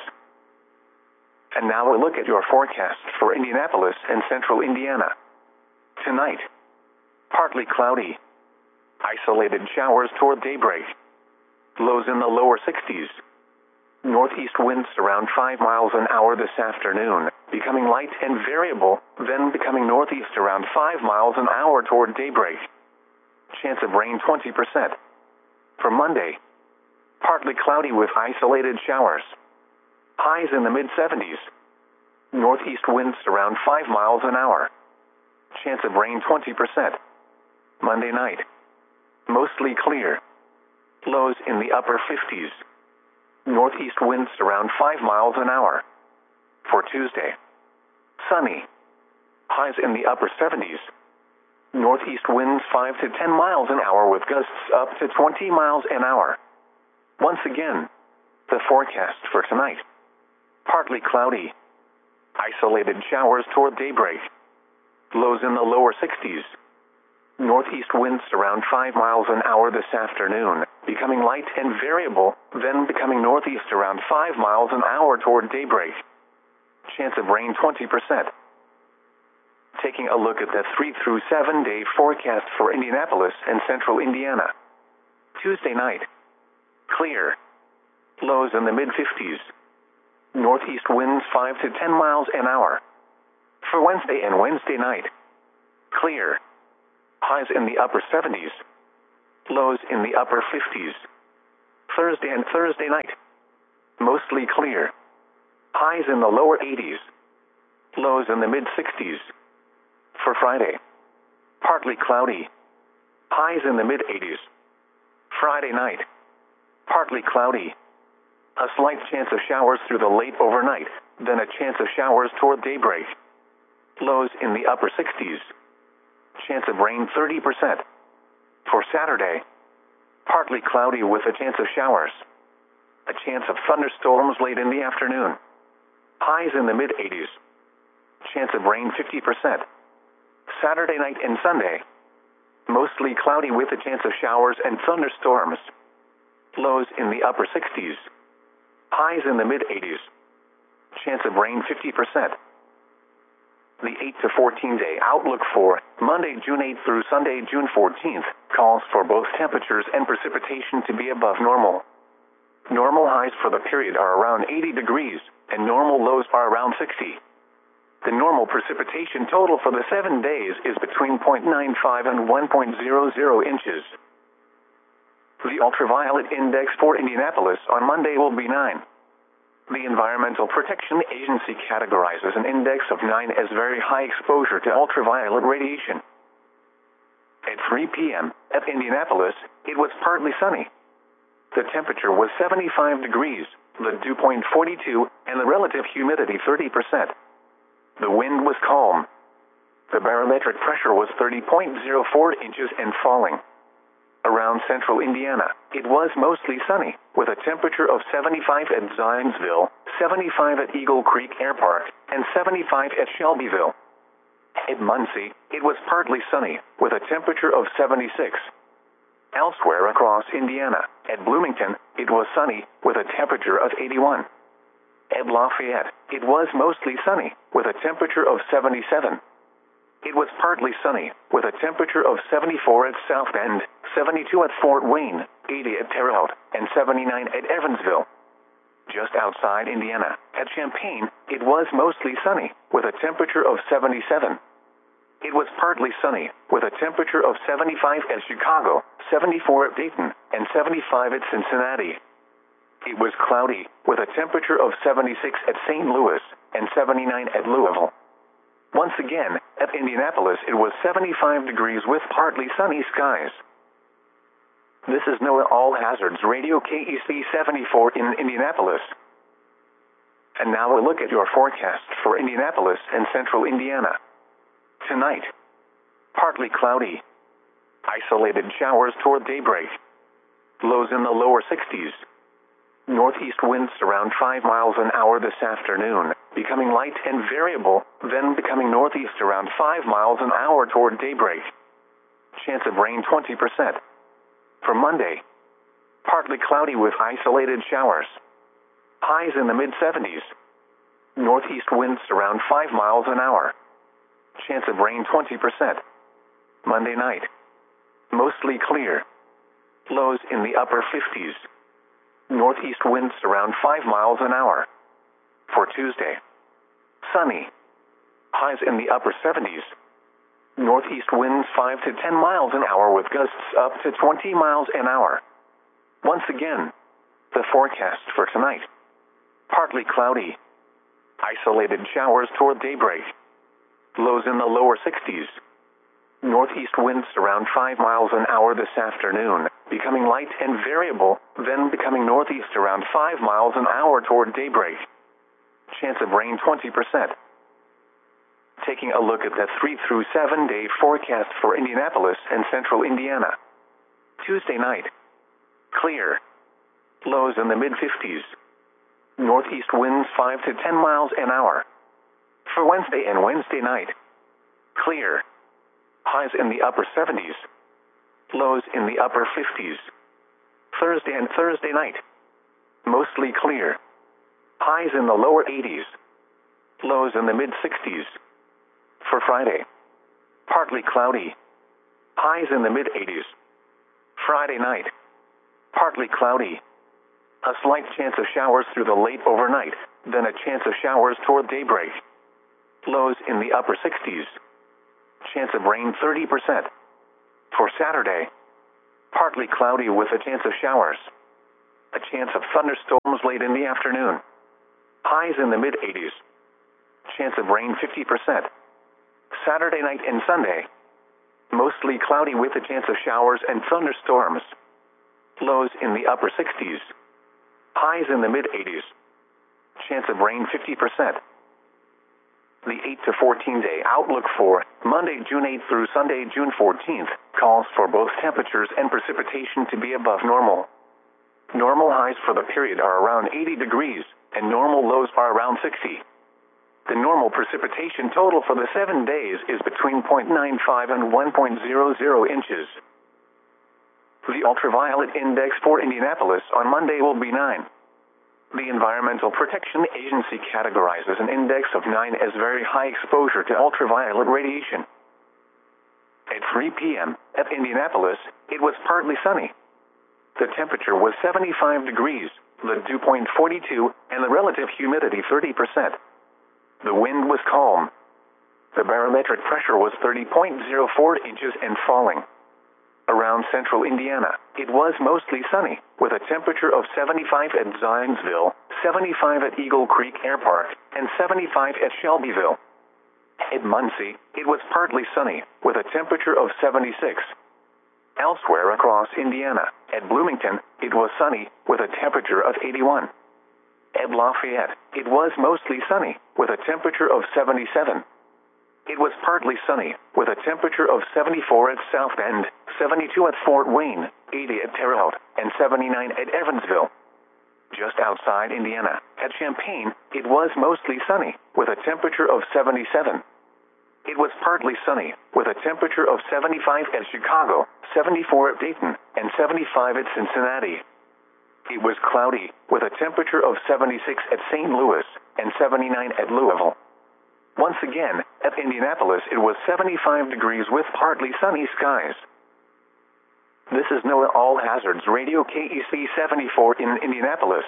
And now we'll look at your forecast for Indianapolis and central Indiana. Tonight, partly cloudy. Isolated showers toward daybreak. Lows in the lower 60s. Northeast winds around 5 miles an hour this afternoon, becoming light and variable, then becoming northeast around 5 miles an hour toward daybreak. Chance of rain 20%. For Monday, partly cloudy with isolated showers. Highs in the mid-70s. Northeast winds around 5 miles an hour. Chance of rain 20%. Monday night, mostly clear. Lows in the upper 50s. Northeast winds around 5 miles an hour. For Tuesday, sunny. Highs in the upper 70s. Northeast winds 5 to 10 miles an hour with gusts up to 20 miles an hour. Once again, the forecast for tonight. Partly cloudy. Isolated showers toward daybreak. Lows in the lower 60s. Northeast winds around 5 miles an hour this afternoon, becoming light and variable, then becoming northeast around 5 miles an hour toward daybreak. Chance of rain 20%. Taking a look at the 3 through 7 day forecast for Indianapolis and central Indiana. Tuesday night, clear. Lows in the mid-50s. Northeast winds 5 to 10 miles an hour. For Wednesday and Wednesday night, clear. Highs in the upper 70s. Lows in the upper 50s. Thursday and Thursday night, mostly clear. Highs in the lower 80s. Lows in the mid 60s. For Friday, partly cloudy. Highs in the mid 80s. Friday night, partly cloudy. A slight chance of showers through the late overnight, then a chance of showers toward daybreak. Lows in the upper 60s. Chance of rain 30%. For Saturday, partly cloudy with a chance of showers. A chance of thunderstorms late in the afternoon. Highs in the mid 80s. Chance of rain 50%. Saturday night and Sunday, mostly cloudy with a chance of showers and thunderstorms. Lows in the upper 60s. Highs in the mid 80s. Chance of rain 50%. The 8 to 14 day outlook for Monday, June 8th through Sunday, June 14th, calls for both temperatures and precipitation to be above normal. Normal highs for the period are around 80 degrees, and normal lows are around 60. The normal precipitation total for the 7 days is between 0.95 and 1.00 inches. The ultraviolet index for Indianapolis on Monday will be 9. The Environmental Protection Agency categorizes an index of 9 as very high exposure to ultraviolet radiation. At 3 p.m. at Indianapolis, it was partly sunny. The temperature was 75 degrees, the dew point 42, and the relative humidity 30%. The wind was calm. The barometric pressure was 30.04 inches and falling. Around central Indiana, it was mostly sunny, with a temperature of 75 at Zionsville, 75 at Eagle Creek Air Park, and 75 at Shelbyville. At Muncie, it was partly sunny, with a temperature of 76. Elsewhere across Indiana, at Bloomington, it was sunny, with a temperature of 81. At Lafayette, it was mostly sunny, with a temperature of 77. It was partly sunny, with a temperature of 74 at South Bend, 72 at Fort Wayne, 80 at Terre Haute, and 79 at Evansville. Just outside Indiana, at Champaign, it was mostly sunny, with a temperature of 77. It was partly sunny, with a temperature of 75 at Chicago, 74 at Dayton, and 75 at Cincinnati. It was cloudy, with a temperature of 76 at St. Louis, and 79 at Louisville. Once again, at Indianapolis it was 75 degrees with partly sunny skies. This is NOAA All Hazards Radio KEC 74 in Indianapolis. And now a look at your forecast for Indianapolis and central Indiana. Tonight, partly cloudy. Isolated showers toward daybreak. Lows in the lower 60s. Northeast winds around 5 miles an hour this afternoon, becoming light and variable, then becoming northeast around 5 miles an hour toward daybreak. Chance of rain 20%. For Monday, partly cloudy with isolated showers. Highs in the mid-70s. Northeast winds around 5 miles an hour. Chance of rain 20%. Monday night, mostly clear. Lows in the upper 50s. Northeast winds around 5 miles an hour. For Tuesday, sunny. Highs in the upper 70s. Northeast winds 5 to 10 miles an hour with gusts up to 20 miles an hour. Once again, the forecast for tonight. Partly cloudy. Isolated showers toward daybreak. Lows in the lower 60s. Northeast winds around 5 miles an hour this afternoon, becoming light and variable, then becoming northeast around 5 miles an hour toward daybreak. Chance of rain 20%. Taking a look at the 3 through 7 day forecast for Indianapolis and central Indiana. Tuesday night, clear. Lows in the mid-50s. Northeast winds 5 to 10 miles an hour. For Wednesday and Wednesday night, clear. Highs in the upper 70s. Lows in the upper 50s. Thursday and Thursday night, mostly clear. Highs in the lower 80s. Lows in the mid-60s. For Friday, partly cloudy. Highs in the mid-80s. Friday night, partly cloudy. A slight chance of showers through the late overnight, then a chance of showers toward daybreak. Lows in the upper 60s. Chance of rain 30%. For Saturday, partly cloudy with a chance of showers. A chance of thunderstorms late in the afternoon. Highs in the mid-80s. Chance of rain 50%. Saturday night and Sunday, mostly cloudy with a chance of showers and thunderstorms. Lows in the upper 60s. Highs in the mid-80s. Chance of rain 50%. The 8 to 14 day outlook for Monday, June 8th through Sunday, June 14th, calls for both temperatures and precipitation to be above normal. Normal highs for the period are around 80 degrees, and normal lows are around 60. The normal precipitation total for the 7 days is between 0.95 and 1.00 inches. The ultraviolet index for Indianapolis on Monday will be 9. The Environmental Protection Agency categorizes an index of 9 as very high exposure to ultraviolet radiation. At 3 p.m. at Indianapolis, it was partly sunny. The temperature was 75 degrees, the dew point 42, and the relative humidity 30%. The wind was calm. The barometric pressure was 30.04 inches and falling. Around central Indiana, it was mostly sunny, with a temperature of 75 at Zionsville, 75 at Eagle Creek Air Park, and 75 at Shelbyville. At Muncie, it was partly sunny, with a temperature of 76. Elsewhere across Indiana, at Bloomington, it was sunny, with a temperature of 81. At Lafayette, it was mostly sunny, with a temperature of 77. It was partly sunny, with a temperature of 74 at South Bend, 72 at Fort Wayne, 80 at Terre Haute, and 79 at Evansville. Just outside Indiana, at Champaign, it was mostly sunny, with a temperature of 77. It was partly sunny, with a temperature of 75 at Chicago, 74 at Dayton, and 75 at Cincinnati. It was cloudy, with a temperature of 76 at St. Louis, and 79 at Louisville. Once again, at Indianapolis it was 75 degrees with partly sunny skies. This is NOAA All Hazards Radio KEC 74 in Indianapolis.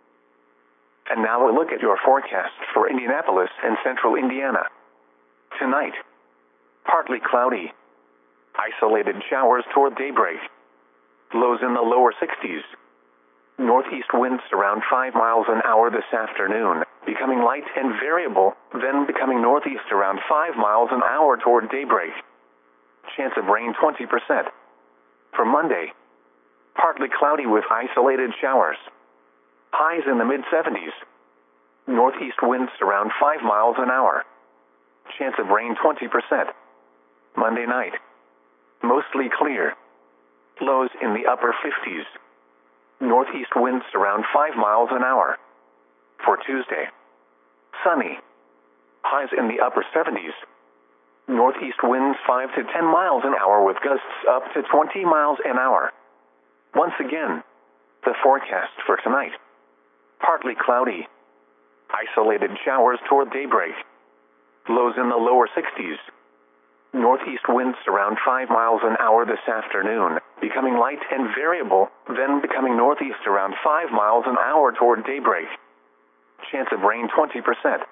And now a look at your forecast for Indianapolis and central Indiana. Tonight, partly cloudy. Isolated showers toward daybreak. Lows in the lower 60s. Northeast winds around 5 miles an hour this afternoon, becoming light and variable, then becoming northeast around 5 miles an hour toward daybreak. Chance of rain 20%. For Monday, partly cloudy with isolated showers. Highs in the mid-70s. Northeast winds around 5 miles an hour. Chance of rain 20%. Monday night, mostly clear. Lows in the upper 50s. Northeast winds around 5 miles an hour. For Tuesday, sunny. Highs in the upper 70s. Northeast winds 5 to 10 miles an hour with gusts up to 20 miles an hour. Once again, the forecast for tonight. Partly cloudy. Isolated showers toward daybreak. Lows in the lower 60s. Northeast winds around 5 miles an hour this afternoon, becoming light and variable, then becoming northeast around 5 miles an hour toward daybreak. Chance of rain 20%.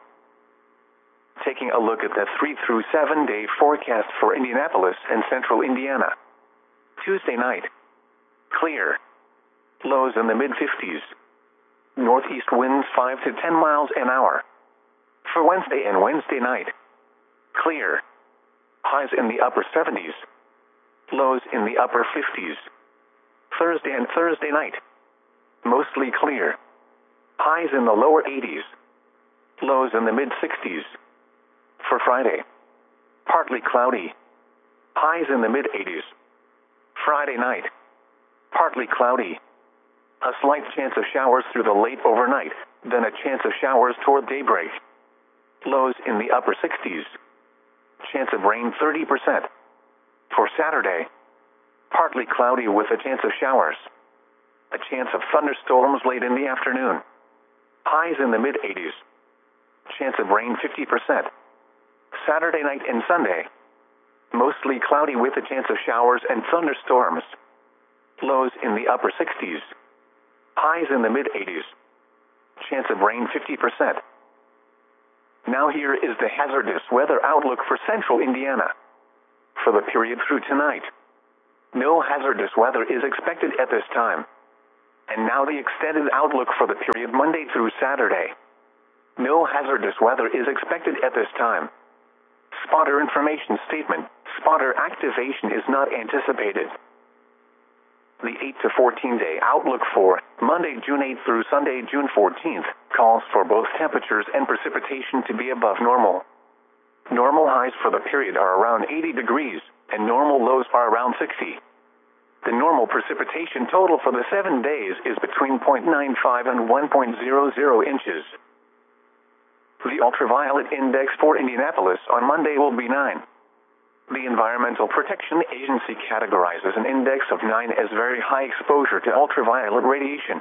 Taking a look at the 3 through 7 day forecast for Indianapolis and central Indiana. Tuesday night, clear. Lows in the mid-50s. Northeast winds 5 to 10 miles an hour. For Wednesday and Wednesday night, clear. Highs in the upper 70s. Lows in the upper 50s. Thursday and Thursday night, mostly clear. Highs in the lower 80s. Lows in the mid-60s. For Friday, partly cloudy. Highs in the mid-80s. Friday night, partly cloudy. A slight chance of showers through the late overnight, then a chance of showers toward daybreak. Lows in the upper 60s. Chance of rain 30%. For Saturday, partly cloudy with a chance of showers. A chance of thunderstorms late in the afternoon. Highs in the mid-80s. Chance of rain 50%. Saturday night and Sunday, mostly cloudy with a chance of showers and thunderstorms. Lows in the upper 60s. Highs in the mid-80s. Chance of rain 50%. Now here is the hazardous weather outlook for central Indiana. For the period through tonight, no hazardous weather is expected at this time. And now the extended outlook for the period Monday through Saturday. No hazardous weather is expected at this time. Spotter information statement. Spotter activation is not anticipated. The 8 to 14 day outlook for Monday, June 8th through Sunday, June 14th, calls for both temperatures and precipitation to be above normal. Normal highs for the period are around 80 degrees, and normal lows are around 60. The normal precipitation total for the 7 days is between 0.95 and 1.00 inches. The ultraviolet index for Indianapolis on Monday will be 9. The Environmental Protection Agency categorizes an index of 9 as very high exposure to ultraviolet radiation.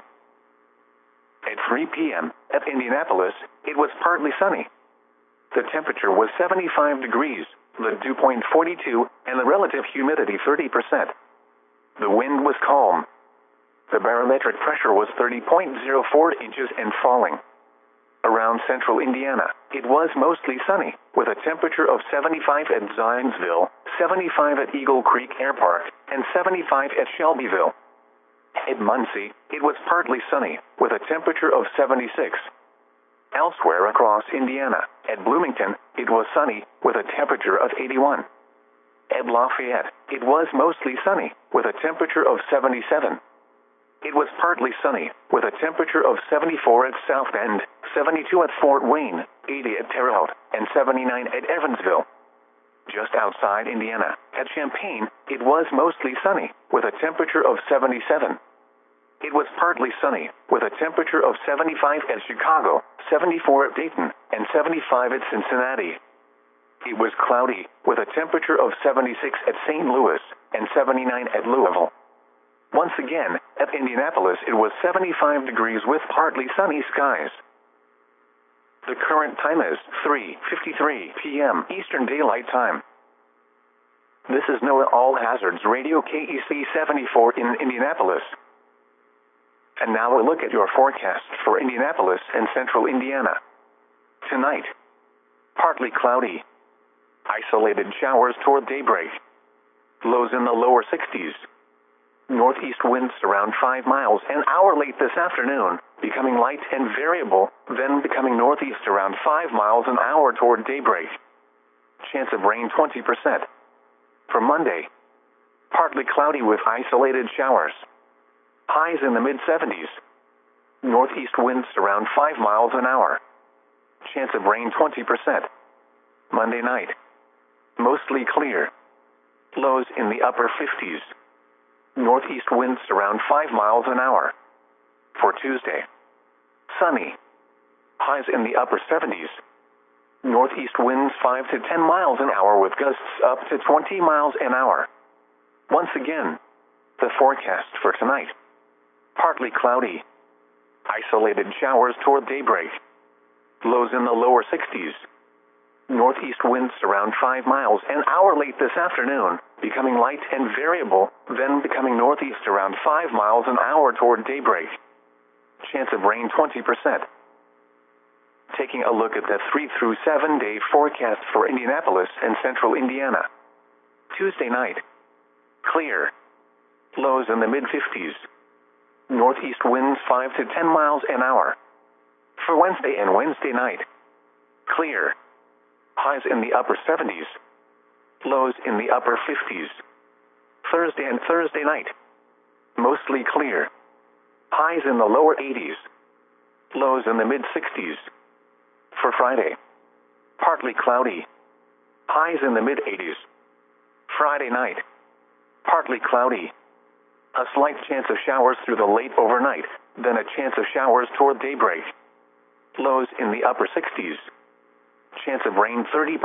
At 3 p.m. at Indianapolis, it was partly sunny. The temperature was 75 degrees, the dew point 42, and the relative humidity 30%. The wind was calm. The barometric pressure was 30.04 inches and falling. Around central Indiana, it was mostly sunny, with a temperature of 75 at Zionsville, 75 at Eagle Creek Air Park, and 75 at Shelbyville. At Muncie, it was partly sunny, with a temperature of 76. Elsewhere across Indiana, at Bloomington, it was sunny, with a temperature of 81. At Lafayette, it was mostly sunny, with a temperature of 77. It was partly sunny, with a temperature of 74 at South Bend, 72 at Fort Wayne, 80 at Terre Haute, and 79 at Evansville. Just outside Indiana, at Champaign, it was mostly sunny, with a temperature of 77. It was partly sunny, with a temperature of 75 at Chicago, 74 at Dayton, and 75 at Cincinnati. It was cloudy, with a temperature of 76 at St. Louis, and 79 at Louisville. Once again, at Indianapolis it was 75 degrees with partly sunny skies. The current time is 3:53 p.m. Eastern Daylight Time. This is NOAA All Hazards Radio KEC 74 in Indianapolis. And now a look at your forecast for Indianapolis and central Indiana. Tonight, partly cloudy. Isolated showers toward daybreak. Lows in the lower 60s. Northeast winds around 5 miles an hour late this afternoon, becoming light and variable, then becoming northeast around 5 miles an hour toward daybreak. Chance of rain 20%. For Monday, partly cloudy with isolated showers. Highs in the mid-70s. Northeast winds around 5 miles an hour. Chance of rain 20%. Monday night, mostly clear. Lows in the upper 50s. Northeast winds around 5 miles an hour. For Tuesday, sunny. Highs in the upper 70s. Northeast winds 5 to 10 miles an hour with gusts up to 20 miles an hour. Once again, the forecast for tonight. Partly cloudy. Isolated showers toward daybreak. Lows in the lower 60s. Northeast winds around 5 miles an hour late this afternoon, becoming light and variable, then becoming northeast around 5 miles an hour toward daybreak. Chance of rain 20%. Taking a look at the 3 through 7 day forecast for Indianapolis and central Indiana. Tuesday night, clear. Lows in the mid-50s. Northeast winds 5 to 10 miles an hour. For Wednesday and Wednesday night, clear. Highs in the upper 70s. Lows in the upper 50s. Thursday and Thursday night, mostly clear. Highs in the lower 80s. Lows in the mid-60s. For Friday, partly cloudy. Highs in the mid-80s. Friday night, partly cloudy. A slight chance of showers through the late overnight, then a chance of showers toward daybreak. Lows in the upper 60s. Chance of rain 30%.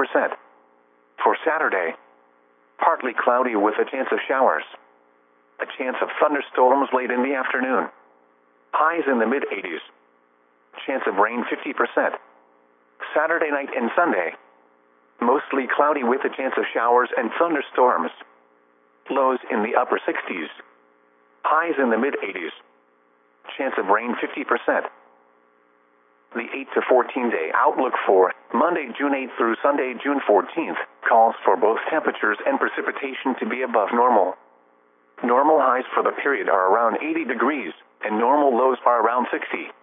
For Saturday, partly cloudy with a chance of showers. A chance of thunderstorms late in the afternoon. Highs in the mid-80s. Chance of rain 50%. Saturday night and Sunday, mostly cloudy with a chance of showers and thunderstorms. Lows in the upper 60s. Highs in the mid-80s. Chance of rain 50%. The 8 to 14-day outlook for Monday, June 8th through Sunday, June 14th, calls for both temperatures and precipitation to be above normal. Normal highs for the period are around 80 degrees, and normal lows are around 60.